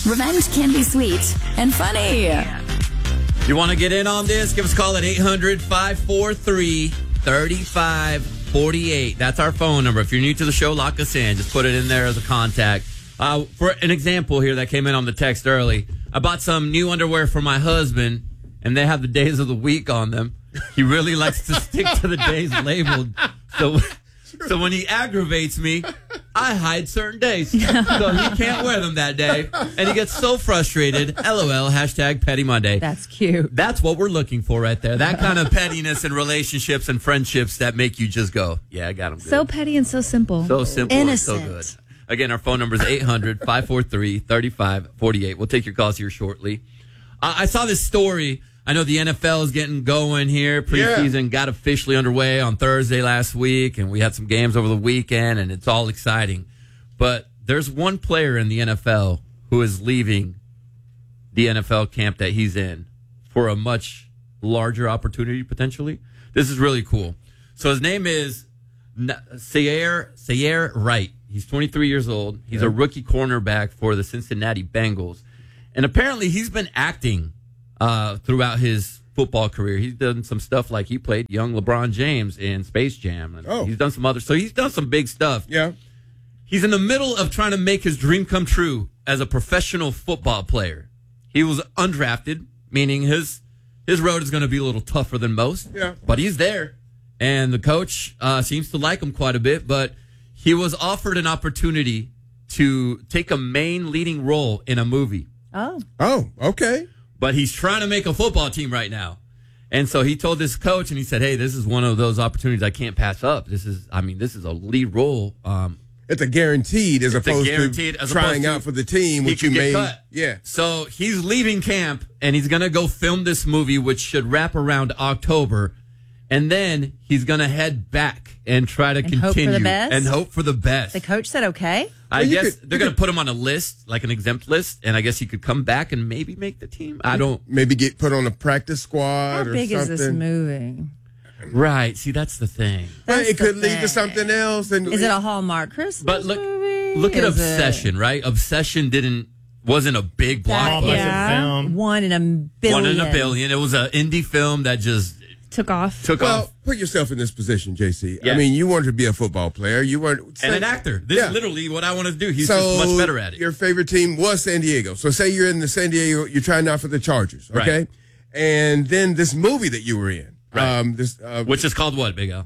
Revenge can be sweet and funny. You want to get in on this? Give us a call at 800-543-3548. That's our phone number. If you're new to the show, lock us in. Just put it in there as a contact. For an example here that came in on the text early, I bought some new underwear for my husband, and they have the days of the week on them. He really likes to stick to the days labeled. So when he aggravates me, I hide certain days. So he can't wear them that day. And he gets so frustrated. LOL, hashtag Petty Monday. That's cute. That's what we're looking for right there. That kind of pettiness in relationships and friendships that make you just go, yeah, I got him good. So petty and so simple. So simple Innocent. and so good. Again, our phone number is 800-543-3548. We'll take your calls here shortly. I saw this story. I know the NFL is getting going here. Preseason got officially underway on Thursday last week, and we had some games over the weekend, and it's all exciting. But there's one player in the NFL who is leaving the NFL camp that he's in for a much larger opportunity, potentially. This is really cool. So his name is Zaire Wright. He's 23 years old. He's a rookie cornerback for the Cincinnati Bengals. And apparently he's been acting throughout his football career. He's done some stuff like he played young LeBron James in Space Jam. And he's done some other. So he's done some big stuff. Yeah. He's in the middle of trying to make his dream come true as a professional football player. He was undrafted, meaning his road is going to be a little tougher than most. Yeah. But he's there. And the coach seems to like him quite a bit. But he was offered an opportunity to take a main leading role in a movie. Oh, okay. But he's trying to make a football team right now. And so he told this coach, and he said, hey, this is one of those opportunities I can't pass up. This is a lead role. It's a guaranteed as opposed to trying out for the team, which you may cut. Yeah. So he's leaving camp, and he's going to go film this movie, which should wrap around October. And then he's going to head back and try to continue. Hope for the best? And hope for the best. The coach said okay? I guess they're going to put him on a list, like an exempt list, and I guess he could come back and maybe make the team. I don't. Maybe get put on a practice squad or something. How big is this movie? Right. See, that's the thing. But it could lead to something else. And is it a Hallmark Christmas movie? Look at Obsession, right? Obsession wasn't a big blockbuster film. One in a billion. It was an indie film that just took off. Well, put yourself in this position, JC. Yeah. I mean, you wanted to be a football player. You weren't. And an actor. This is literally what I want to do. He's just much better at it. Your favorite team was San Diego. So say you're in the San Diego, you're trying out for the Chargers, okay? Right. And then this movie that you were in. Right. Which is called what, Big Al?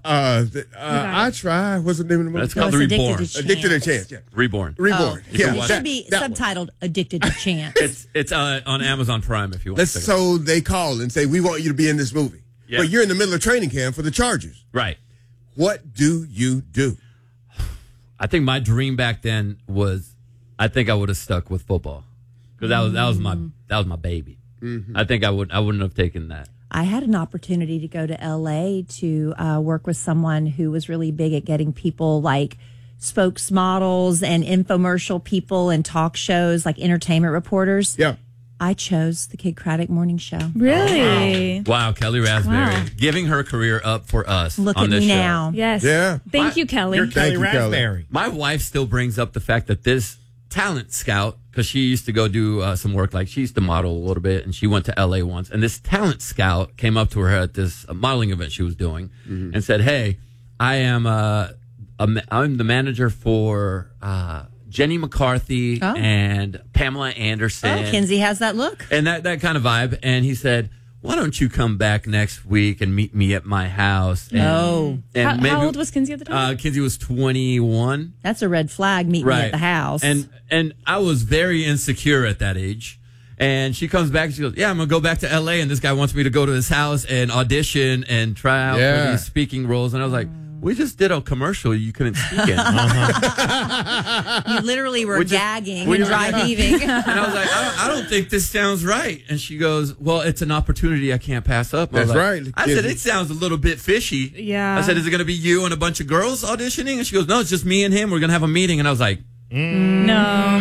I Try. What's the name of the movie? That's called Reborn. Addicted to Chance. Yeah. Reborn. It should be subtitled Addicted to Chance. It's on Amazon Prime if you want to. So they call and say, we want you to be in this movie. Yeah. But you're in the middle of training camp for the Chargers. Right. What do you do? I think my dream back then was, I think I would have stuck with football because that was my baby. Mm-hmm. I think I wouldn't have taken that. I had an opportunity to go to LA to work with someone who was really big at getting people like spokesmodels and infomercial people and talk shows, like entertainment reporters. Yeah. I chose the Kid Craddock Morning Show. Really? Wow, Kelly Raspberry. Giving her career up for us Look on at this me show. now. Yes. Yeah. Thank you, Kelly. You're Kelly Raspberry. My wife still brings up the fact that this talent scout, because she used to go do some work, like she used to model a little bit, and she went to LA once, and this talent scout came up to her at this modeling event she was doing and said, hey, I'm the manager for Jenny McCarthy and Pamela Anderson. Oh, Kinsey has that look. And that kind of vibe. And he said, why don't you come back next week and meet me at my house? And, and how old was Kinsey at the time? Kinsey was 21. That's a red flag, meet me at the house. And I was very insecure at that age. And she comes back and she goes, yeah, I'm going to go back to L.A. and this guy wants me to go to his house and audition and try out for these speaking roles. And I was like, we just did a commercial you couldn't speak in. You literally were gagging and dry heaving. And I was like, I don't think this sounds right. And she goes, well, it's an opportunity I can't pass up. That's right. I said, it sounds a little bit fishy. Yeah. I said, is it going to be you and a bunch of girls auditioning? And she goes, no, it's just me and him. We're going to have a meeting. And I was like, no.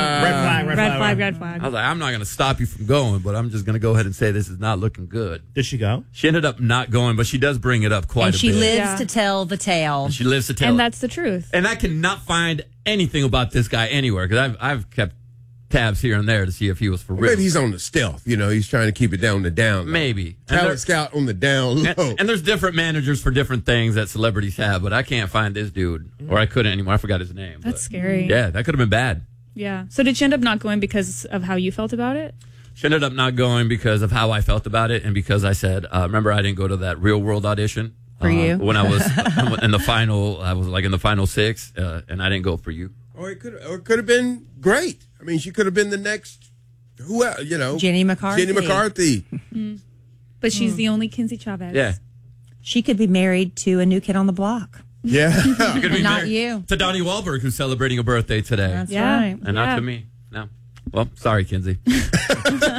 Red flag. I was like, I'm not going to stop you from going, but I'm just going to go ahead and say this is not looking good. Did she go? She ended up not going, but she does bring it up quite a bit. And she lives to tell the tale. She lives to tell And it. that's the truth. And I cannot find anything about this guy anywhere because I've kept tabs here and there to see if he was for real. Maybe he's on the stealth. He's trying to keep it down the down low. Maybe. Talent scout on the down low. And there's different managers for different things that celebrities have, but I can't find this dude. Or I couldn't anymore. I forgot his name. That's scary. Yeah, that could have been bad. Yeah. So did she end up not going because of how you felt about it? She ended up not going because of how I felt about it and because I said, remember I didn't go to that Real World audition? For you? When I was in the final, I was like in the final 6, and I didn't go for you. Or it could have been great. I mean, she could have been the next, Jenny McCarthy. Jenny McCarthy. But she's the only Kinsey Chavez. Yeah. She could be married to a new kid on the block. Yeah. She could be Not married you. to Donnie Wahlberg, who's celebrating a birthday today. That's Yeah. right. And not to me. No. Well, sorry, Kinsey.